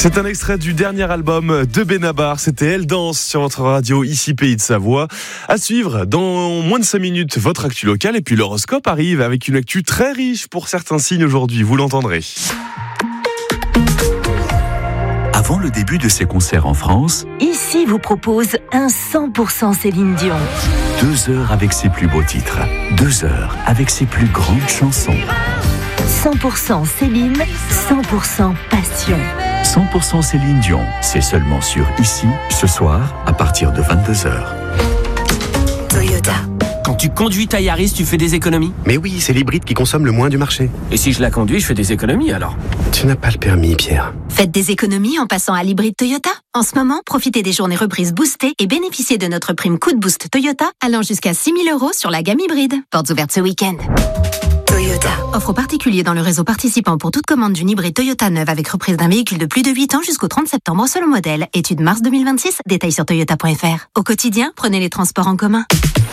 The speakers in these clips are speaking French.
C'est un extrait du dernier album de Benabar. C'était Elle danse sur votre radio, ici Pays de Savoie. À suivre dans moins de 5 minutes, votre actu locale. Et puis l'horoscope arrive avec une actu très riche pour certains signes aujourd'hui. Vous l'entendrez. Avant le début de ses concerts en France, Ici vous propose un 100% Céline Dion. 2 heures avec ses plus beaux titres, 2 heures avec ses plus grandes chansons. 100% Céline, 100% passion. 100% Céline Dion, c'est seulement sur Ici, ce soir, à partir de 22h. Toyota. Quand tu conduis ta Yaris, tu fais des économies? Mais oui, c'est l'hybride qui consomme le moins du marché. Et si je la conduis, je fais des économies alors? Tu n'as pas le permis, Pierre. Faites des économies en passant à l'hybride Toyota. En ce moment, profitez des journées reprises boostées et bénéficiez de notre prime coup de boost Toyota allant jusqu'à 6 000 € sur la gamme hybride. Portes ouvertes ce week-end. Toyota. Offre aux particuliers dans le réseau participant pour toute commande d'une hybride Toyota neuve avec reprise d'un véhicule de plus de 8 ans jusqu'au 30 septembre selon modèle. Étude mars 2026, détails sur toyota.fr. Au quotidien, prenez les transports en commun.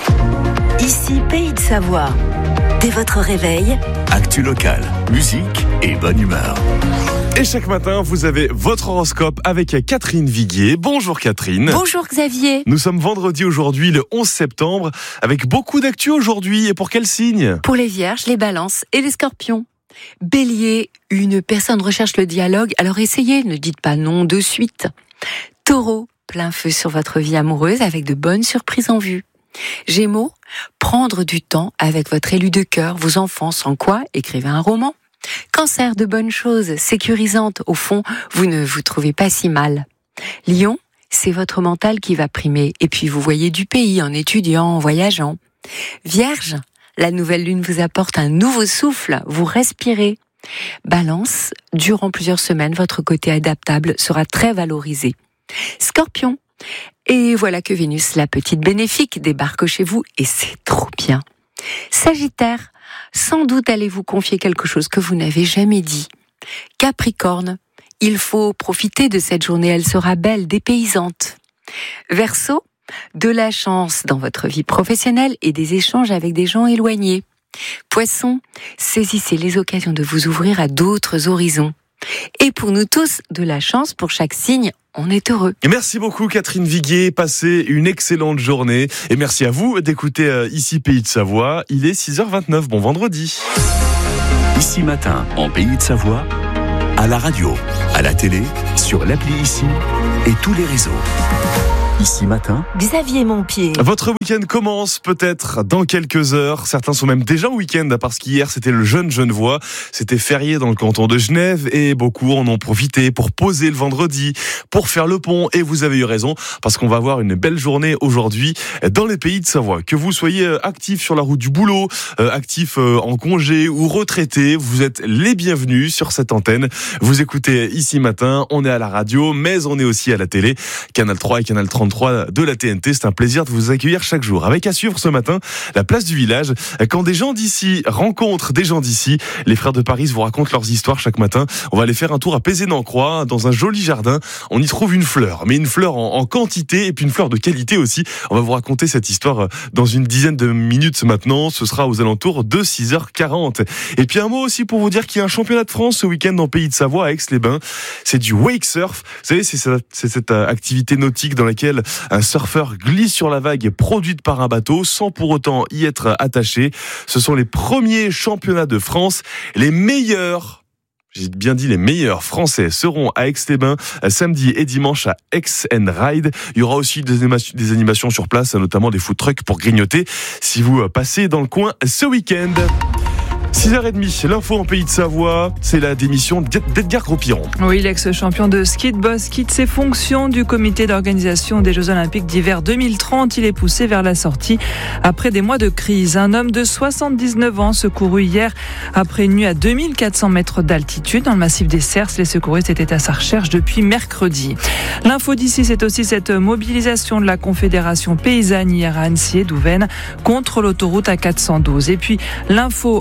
Ici Pays de Savoie. Dès votre réveil, Actu locale, musique et bonne humeur. Et chaque matin, vous avez votre horoscope avec Catherine Viguier. Bonjour Catherine. Bonjour Xavier. Nous sommes vendredi aujourd'hui, le 11 septembre, avec beaucoup d'actu aujourd'hui. Et pour quel signe? Pour les Vierges, les Balances et les Scorpions. Bélier, une personne recherche le dialogue, alors essayez, ne dites pas non de suite. Taureau, plein feu sur votre vie amoureuse avec de bonnes surprises en vue. Gémeaux, prendre du temps avec votre élu de cœur, vos enfants, sans quoi écrivez un roman. Cancer, de bonnes choses, sécurisantes, au fond, vous ne vous trouvez pas si mal. Lion, c'est votre mental qui va primer, et puis vous voyez du pays en étudiant, en voyageant. Vierge, la nouvelle lune vous apporte un nouveau souffle, vous respirez. Balance, durant plusieurs semaines, votre côté adaptable sera très valorisé. Scorpion, et voilà que Vénus, la petite bénéfique, débarque chez vous, et c'est trop bien. Sagittaire, sans doute allez-vous confier quelque chose que vous n'avez jamais dit. Capricorne, il faut profiter de cette journée, elle sera belle, dépaysante. Verseau, de la chance dans votre vie professionnelle et des échanges avec des gens éloignés. Poisson, saisissez les occasions de vous ouvrir à d'autres horizons. Et pour nous tous, de la chance pour chaque signe, on est heureux. Et merci beaucoup Catherine Viguier, passez une excellente journée. Et merci à vous d'écouter Ici Pays de Savoie. Il est 6h29, bon vendredi. Ici matin, en Pays de Savoie, à la radio, à la télé, sur l'appli Ici et tous les réseaux. Ici matin, Xavier Montpied. Votre week-end commence peut-être dans quelques heures. Certains sont même déjà au week-end parce qu'hier c'était le jeune Genevois. C'était férié dans le canton de Genève et beaucoup en ont profité pour poser le vendredi, pour faire le pont. Et vous avez eu raison parce qu'on va avoir une belle journée aujourd'hui dans les Pays de Savoie. Que vous soyez actif sur la route du boulot, actif en congé ou retraité, vous êtes les bienvenus sur cette antenne. Vous écoutez Ici matin, on est à la radio mais on est aussi à la télé, Canal 3 et Canal 33 de la TNT. C'est un plaisir de vous accueillir chaque jour. Avec à suivre ce matin, la place du village. Quand des gens d'ici rencontrent des gens d'ici, les frères de Paris vous racontent leurs histoires chaque matin. On va aller faire un tour à Pézé-Nancroix, dans un joli jardin. On y trouve une fleur, mais une fleur en quantité et puis une fleur de qualité aussi. On va vous raconter cette histoire dans une dizaine de minutes maintenant. Ce sera aux alentours de 6h40. Et puis un mot aussi pour vous dire qu'il y a un championnat de France ce week-end dans le Pays de Savoie à Aix-les-Bains. C'est du wake surf. Vous savez, c'est cette activité nautique dans laquelle un surfeur glisse sur la vague produite par un bateau sans pour autant y être attaché. Ce sont les premiers championnats de France. Les meilleurs, j'ai bien dit les meilleurs Français seront à Aix-les-Bains samedi et dimanche à Aix & Ride. Il y aura aussi des animations sur place, notamment des food trucks pour grignoter si vous passez dans le coin ce week-end. 6h30, l'info en Pays de Savoie, c'est la démission d'Edgar Gros-Piron. Oui, l'ex-champion de ski de boss quitte ses fonctions du comité d'organisation des Jeux Olympiques d'hiver 2030. Il est poussé vers la sortie après des mois de crise. Un homme de 79 ans secouru hier après une nuit à 2400 mètres d'altitude dans le massif des Cers. Les secouristes étaient à sa recherche depuis mercredi. L'info d'ici, c'est aussi cette mobilisation de la Confédération paysanne hier à Annecy et Douvaine contre l'autoroute A412. Et puis, l'info en France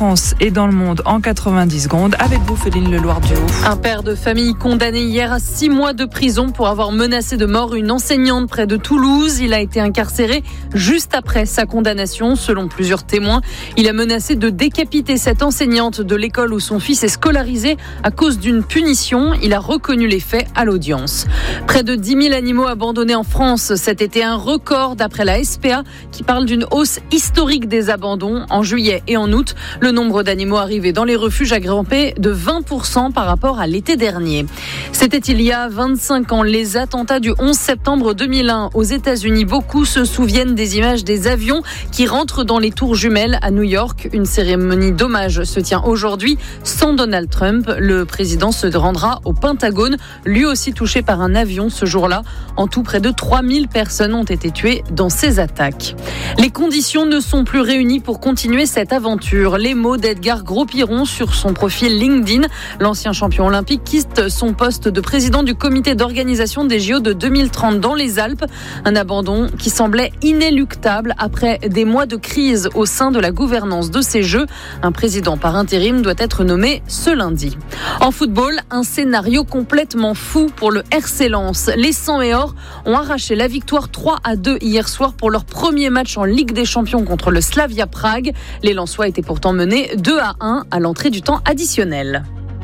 France et dans le monde en 90 secondes. Avec vous, Féline Leloir-Duhaut. Un père de famille condamné hier à 6 mois de prison pour avoir menacé de mort une enseignante près de Toulouse. Il a été incarcéré juste après sa condamnation, selon plusieurs témoins. Il a menacé de décapiter cette enseignante de l'école où son fils est scolarisé à cause d'une punition. Il a reconnu les faits à l'audience. Près de 10 000 animaux abandonnés en France cet été, un record d'après la SPA qui parle d'une hausse historique des abandons. En juillet et en août, le nombre d'animaux arrivés dans les refuges a grimpé de 20% par rapport à l'été dernier. C'était il y a 25 ans, les attentats du 11 septembre 2001 aux États-Unis. Beaucoup se souviennent des images des avions qui rentrent dans les tours jumelles à New York. Une cérémonie d'hommage se tient aujourd'hui sans Donald Trump. Le président se rendra au Pentagone, lui aussi touché par un avion ce jour-là. En tout, près de 3000 personnes ont été tuées dans ces attaques. Les conditions ne sont plus réunies pour continuer cette aventure. Les mots d'Edgar Gros-Piron sur son profil LinkedIn. L'ancien champion olympique quitte son poste de président du comité d'organisation des JO de 2030 dans les Alpes. Un abandon qui semblait inéluctable après des mois de crise au sein de la gouvernance de ces Jeux. Un président par intérim doit être nommé ce lundi. En football, un scénario complètement fou pour le RC Lens. Les 100 et or ont arraché la victoire 3-2 hier soir pour leur premier match en Ligue des Champions contre le Slavia Prague. Les Lensois étaient pourtant menés 2-1 à l'entrée du temps additionnel.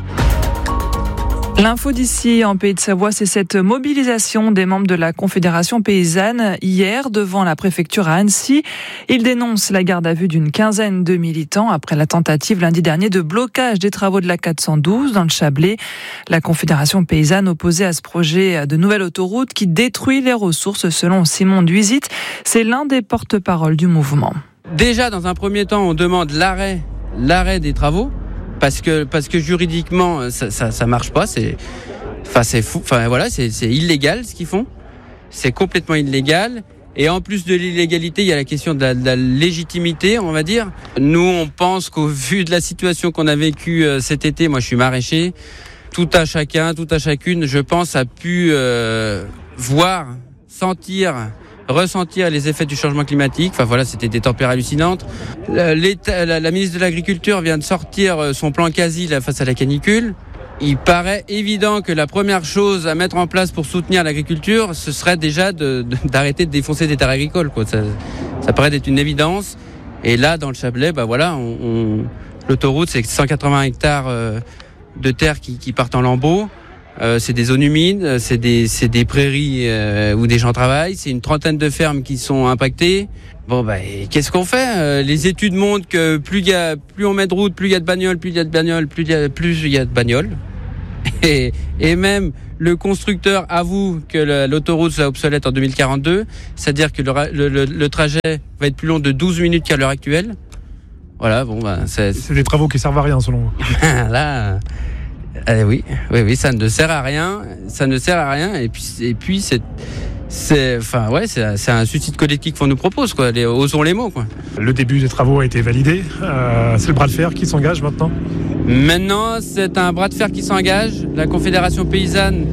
L'info d'ici en Pays de Savoie, c'est cette mobilisation des membres de la Confédération paysanne hier devant la préfecture à Annecy. Ils dénoncent la garde à vue d'une quinzaine de militants après la tentative lundi dernier de blocage des travaux de la 412 dans le Chablais. La Confédération paysanne opposée à ce projet de nouvelle autoroute qui détruit les ressources selon Simon Duisit. C'est l'un des porte-parole du mouvement. Déjà, dans un premier temps, on demande l'arrêt des travaux. Parce que juridiquement ça marche pas, c'est fou, c'est illégal ce qu'ils font, c'est complètement illégal. Et en plus de l'illégalité, il y a la question de la légitimité, on va dire. Nous, on pense qu'au vu de la situation qu'on a vécue cet été, moi je suis maraîcher, tout à chacun, tout à chacune, je pense, a pu voir, ressentir les effets du changement climatique. Enfin voilà, c'était des températures hallucinantes. La ministre de l'Agriculture vient de sortir son plan quasi face à la canicule. Il paraît évident que la première chose à mettre en place pour soutenir l'agriculture, ce serait déjà d'arrêter de défoncer des terres agricoles, quoi. Ça paraît être une évidence. Et là, dans le Chablais, l'autoroute, c'est 180 hectares de terres qui partent en lambeaux. C'est des zones humides, c'est des prairies où des gens travaillent, c'est une trentaine de fermes qui sont impactées. Qu'est-ce qu'on fait ? Les études montrent que plus on met de routes, plus il y a de bagnoles, plus il y a de bagnoles. Et même le constructeur avoue que l'autoroute sera obsolète en 2042, c'est-à-dire que le trajet va être plus long de 12 minutes qu'à l'heure actuelle. Voilà, c'est des travaux qui servent à rien selon vous. Là. Oui, ça ne sert à rien. Et puis c'est un suicide collectif qu'on nous propose, quoi. Osons les mots, quoi. Le début des travaux a été validé. C'est le bras de fer qui s'engage maintenant. Maintenant, c'est un bras de fer qui s'engage. La Confédération paysanne,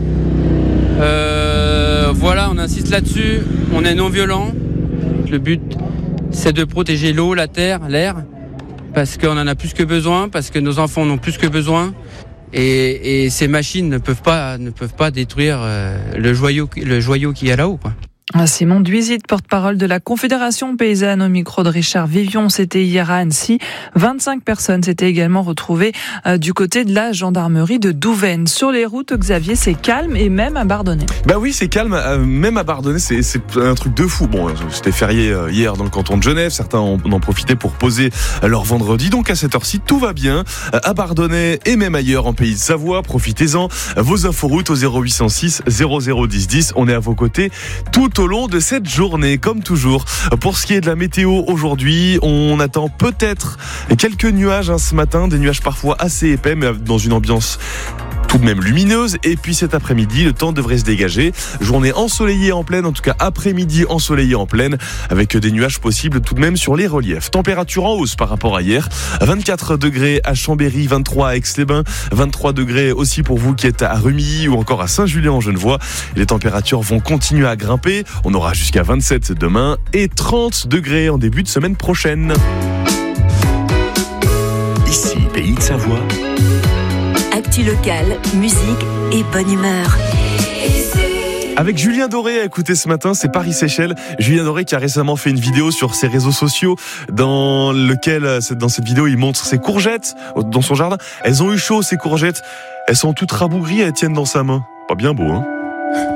on insiste là-dessus. On est non violent. Le but, c'est de protéger l'eau, la terre, l'air, parce qu'on en a plus que besoin, parce que nos enfants en ont plus que besoin. Et ces machines ne peuvent pas détruire le joyau qui est là-haut, quoi. Simon Duisit, porte-parole de la Confédération paysanne au micro de Richard Vivion. C'était hier à Annecy. 25 personnes s'étaient également retrouvées du côté de la gendarmerie de Douvaine. Sur les routes, Xavier, c'est calme et même à Bardonnay. Oui, c'est calme, même à Bardonnay, c'est un truc de fou. Bon, c'était férié hier dans le canton de Genève. Certains en ont profité pour poser leur vendredi. Donc à cette heure-ci, tout va bien. À Bardonnay et même ailleurs en Pays de Savoie, profitez-en. Vos inforoutes au 0806 0010 10. On est à vos côtés tout au long de cette journée, comme toujours. Pour ce qui est de la météo aujourd'hui, on attend peut-être quelques nuages ce matin, des nuages parfois assez épais, mais dans une ambiance tout de même lumineuse. Et puis cet après-midi, le temps devrait se dégager. Journée ensoleillée en pleine, en tout cas après-midi ensoleillée en pleine, avec des nuages possibles tout de même sur les reliefs. Température en hausse par rapport à hier. 24 degrés à Chambéry, 23 à Aix-les-Bains, 23 degrés aussi pour vous qui êtes à Rumilly ou encore à Saint-Julien-en-Genevois. Les températures vont continuer à grimper. On aura jusqu'à 27 demain et 30 degrés en début de semaine prochaine. Ici, Pays de Savoie. Actu locale, musique et bonne humeur. Avec Julien Doré à écouter ce matin, c'est Paris-Séchelles. Julien Doré qui a récemment fait une vidéo sur ses réseaux sociaux dans cette vidéo, il montre ses courgettes dans son jardin. Elles ont eu chaud, ces courgettes. Elles sont toutes rabougries, elles tiennent dans sa main. Pas bien beau, hein?